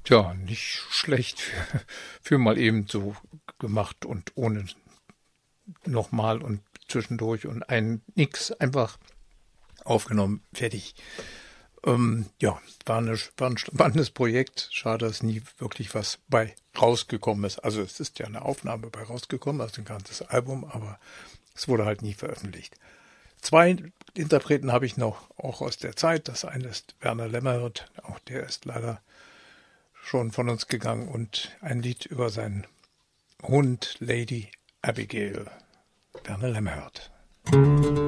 Ja, nicht schlecht für mal eben so gemacht und ohne nochmal und zwischendurch und nix, einfach aufgenommen, fertig. Ja, war ein spannendes Projekt. Schade, dass nie wirklich was bei rausgekommen ist. Also es ist ja eine Aufnahme bei rausgekommen, also ein ganzes Album, aber es wurde halt nie veröffentlicht. Zwei Interpreten habe ich noch, auch aus der Zeit. Das eine ist Werner Lämmerhirt, auch der ist leider schon von uns gegangen, und ein Lied über seinen Hund Lady Abigail. Werner Lämmerhirt.